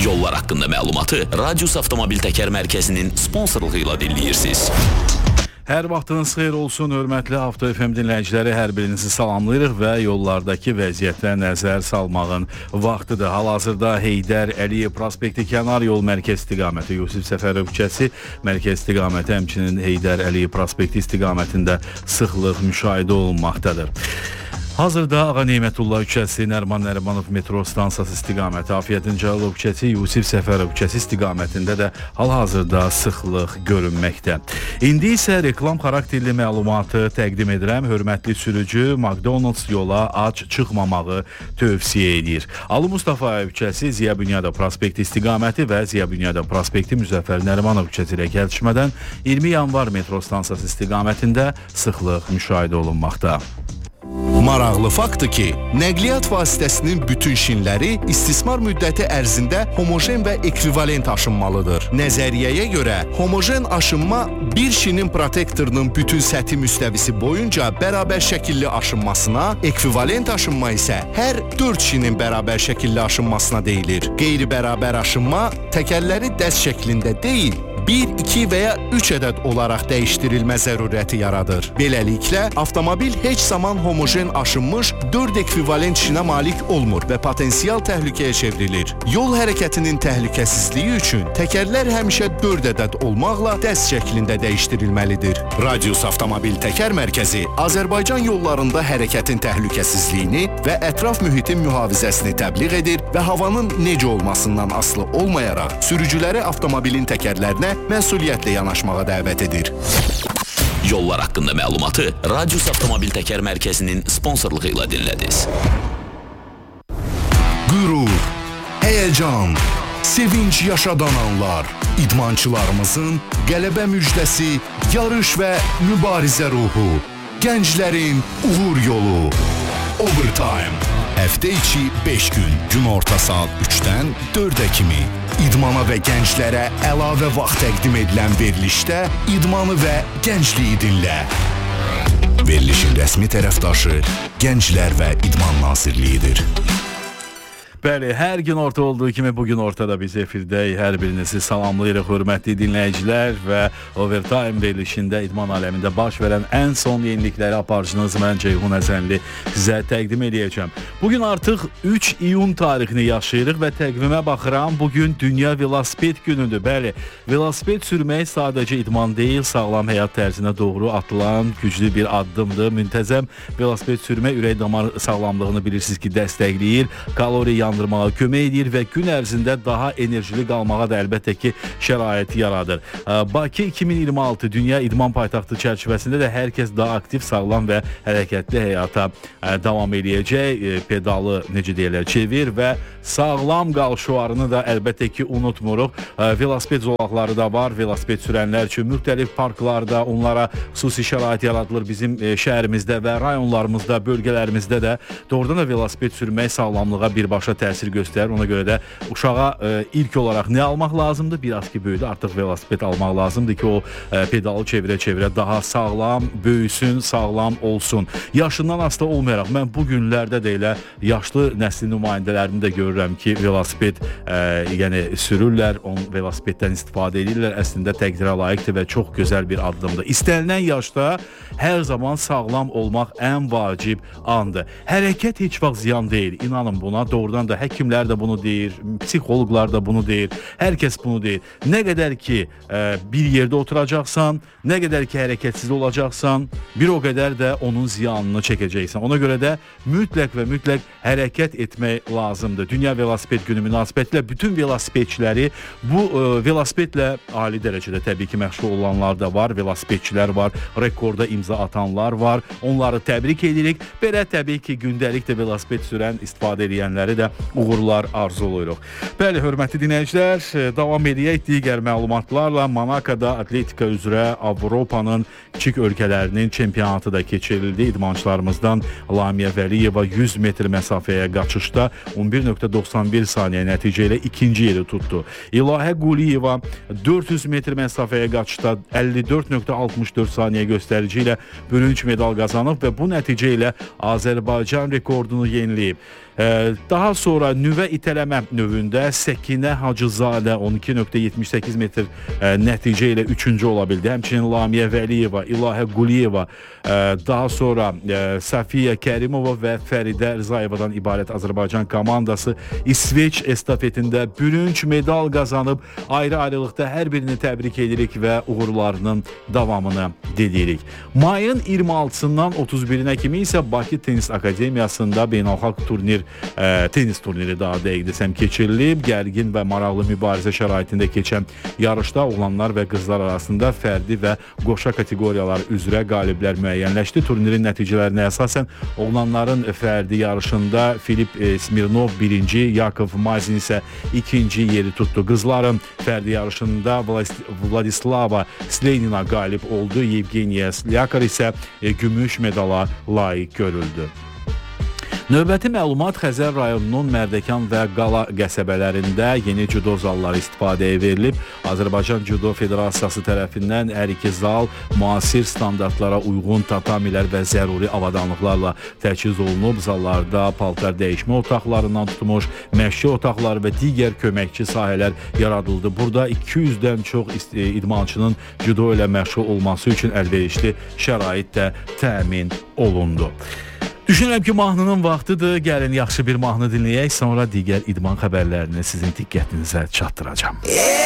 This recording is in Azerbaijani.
Yollar haqqında məlumatı Radius Avtomobil Təkər Mərkəzinin sponsorluğu ilə dinləyirsiniz. Hər vaxtınız xeyir olsun, hörmətli Avto FM dinləyiciləri, hər birinizi salamlayırıq və yollardakı vəziyyətə nəzər salmağın vaxtıdır. Hal-hazırda Heydər Əliyev prospekti kənar yol mərkəz istiqaməti, Yusif Səfərov küçəsi mərkəz istiqaməti, həmçinin Heydər Əliyev prospekti istiqamətində sıxlıq müşahidə olunmaqdadır. Hazırda Ağa Neymətullah küçəsi, Nərman Nərimanov metro stansiyası istiqaməti, Afiyyətin Cəlilov küçəsi, Yusif Səfərov küçəsi istiqamətində də hal-hazırda sıxlıq görünməkdə. İndi isə reklam xarakterli məlumatı təqdim edirəm. Hörmətli sürücü McDonald's yola ac çıxmamağı tövsiyə edir. Ali Mustafayev küçəsi, Ziya Bünyadov prospekti istiqaməti və Ziya Bünyadov prospekti Müzəffər Nərimanov küçəsi ilə gəlişmədən 20 yanvar metro stansiyası istiqamətində sıxlıq müşahidə olunmaqda. Maraqlı faktdır ki, nəqliyyat vasitəsinin bütün şinləri istismar müddəti ərzində homojen və ekvivalent aşınmalıdır. Nəzəriyyəyə görə homojen aşınma bir şinin protektorunun bütün səthi müstəvisi boyunca bərabər şəkilli aşınmasına, ekvivalent aşınma isə hər 4 şinin bərabər şəkilli aşınmasına deyilir. Qeyri-bərabər aşınma təkərləri dəst şəklində deyil, 1, 2 və ya 3 ədəd olaraq dəyişdirilmə zərurəti yaradır. Beləliklə, avtomobil heç zaman homojen aşınmış 4 ekvivalent şinə malik olmur və potensial təhlükəyə çevrilir. Yol hərəkətinin təhlükəsizliyi üçün təkərlər həmişə 4 ədəd olmaqla dəst şəklində dəyişdirilməlidir. Radius Avtomobil Təkər Mərkəzi Azərbaycan yollarında hərəkətin təhlükəsizliyini və ətraf mühitin mühafizəsini təbliğ edir və havanın necə olmasından asılı olmayaraq sürücüləri avtomobilin təkərlərinə məsuliyyətlə yanaşmağa dəvət edir. Yollar haqqında məlumatı Radius Avtomobil Təkər Mərkəzinin sponsorluğu ilə dinlədiniz. Qürur, həyəcan, sevinç yaşadan anlar, idmançılarımızın qələbə müjdəsi, yarış və mübarizə ruhu, gənclərin uğur yolu, Overtime. Həftə içi 5 gün, gün orta saat 3-dən 4-ə kimi idmana və gənclərə əlavə vaxt təqdim edilən verilişdə idmanı və gəncliyi dinlə. Verilişin rəsmi tərəfdaşı Gənclər və İdman Nazirliyidir. Bəli, hər gün orta olduğu kimi bugün ortada biz efirdəyik. Hər birinizi salamlayırıq, hörmətli dinləyicilər və Overtime verilişində idman aləmində baş verən ən son yenilikləri aparıcınız mən Ceyhun Əzənli sizə təqdim edəcəm. Bugün artıq 3 iyun tarixini yaşayırıq və təqvimə baxıram. Bugün Dünya Velosiped günüdür. Bəli, velosiped sürmək sadəcə idman deyil, sağlam həyat tərzinə doğru atılan güclü bir addımdır. Müntəzəm velosiped sürmək ürək-damar sağlamlığını bilirsiniz ki, dəstəkləyir, kalori yandırmağa kömək edir və gün ərzində daha enerjili qalmağa da əlbəttə ki, şərait yaradır. Bakı 2026 Dünya İdman Paytaxtı çərçivəsində də hər kəs daha aktiv, sağlam və hərəkətli həyata davam edəcək. Pedalı, necə deyirlər, çevir və sağlam qal şüarını da əlbəttə ki, unutmuruq. Velosiped zolaqları da var, velosiped sürənlər üçün müxtəlif parklarda onlara xüsusi şərait yaradılır. Bizim şəhərimizdə və rayonlarımızda, bölgələrimizdə də doğrudan da velosiped sürmək sağlamlığa birbaşa təsir göstərir. Ona görə də uşağa ilk olaraq nə almaq lazımdır? Biraz ki, böyüdü, artıq velosiped almaq lazımdır ki, o pedalı çevirə-çevirə daha sağlam, böyüsün, sağlam olsun. Yaşından asılı olmayaraq, mən bu günlərdə də elə yaşlı nəslin nümayəndələrini də görürəm ki, velosiped yəni sürürlər, velosipeddən istifadə edirlər. Əslində təqdirə layiqdir və çox gözəl bir addımdır. İstənilən yaşda hər zaman sağlam olmaq ən vacib andır. Hərəkət heç vaxt ziyan deyil, inanın buna. Doğrudan da həkimlər də bunu deyir, psixoloqlar da bunu deyir, hər kəs bunu deyir. Nə qədər ki bir yerdə oturacaqsan, nə qədər ki hərəkətsiz olacaqsan, bir o qədər də onun ziyanını çəkəcəksən. Ona görə də mütləq və mütləq hərəkət etmək lazımdır. Dünya Velosiped Günü münasibətilə bütün velosipedçiləri, bu velosipedlə ali dərəcədə təbii ki məşğul olanlar da var, velosipedçilər var, rekorda imza atanlar var. Onları təbrik edirik. Belə təbii ki gündəlik də velosiped sürən, istifadə edənləri də uğurlar arzuluyoruz. Bəli, hörmətli dinləyicilər, davam edək digər məlumatlarla. Monacoda atletika üzrə Avropanın kiçik ölkələrinin çempionatı da keçirildi. İdmançılarımızdan Lamiyə Vəliyeva 100 metr məsafəyə qaçışda 11.91 saniyə nəticə ilə ikinci yeri tutdu. İlahə Quliyeva 400 metr məsafəyə qaçışda 54.64 saniyə göstərici ilə bürünc medal qazanıb və bu nəticə ilə Azərbaycan rekordunu yeniləyib. Daha sonra nüvə itələmə növündə Səkinə Hacızadə 12.78 metr nəticə ilə 3-cü ola bildi. Həmçinin Lamiyə Vəliyeva, İlahə Quliyeva, daha sonra Safiyə Kərimova və Fəridə Rzayevadan ibarət Azərbaycan komandası İsveç estafetində bürünc medal qazanıb. Ayrı-ayrılıqda hər birini təbrik edirik və uğurlarının davamını diləyirik. Mayın 26-sından 31-nə kimi isə Bakı Tenis Akademiyasında beynəlxalq tenis turniri daha dəqiq desəm keçirilib. Gərgin və maraqlı mübarizə şəraitində keçən yarışda oğlanlar və qızlar arasında fərdi və qoşa kateqoriyalar üzrə qaliblər müəyyənləşdi. Turnirin nəticələrinə əsasən oğlanların fərdi yarışında Filip Smirnov birinci, Yakov Mazin isə ikinci yeri tutdu. Qızların fərdi yarışında Vladislava Slenina qalib oldu. Yevgeniya Slyakar isə gümüş medala layiq görüldü. Növbəti məlumat Xəzər rayonunun Mərdəkan və Qala qəsəbələrində yeni cüdo zalları istifadəyə verilib. Azərbaycan Cüdo Federasiyası tərəfindən hər iki zal müasir standartlara uyğun tatamilər və zəruri avadanlıqlarla təchiz olunub. Zallarda paltar dəyişmə otaqlarından tutmuş, məşqi otaqları və digər köməkçi sahələr yaradıldı. Burada 200-dən çox idmançının cüdo ilə məşğul olması üçün əlverişli şərait də təmin olundu. Düşünürəm ki, mahnının vaxtıdır. Gəlin yaxşı bir mahnı dinləyək, sonra digər idman xəbərlərini sizin diqqətinizə çatdıracağam.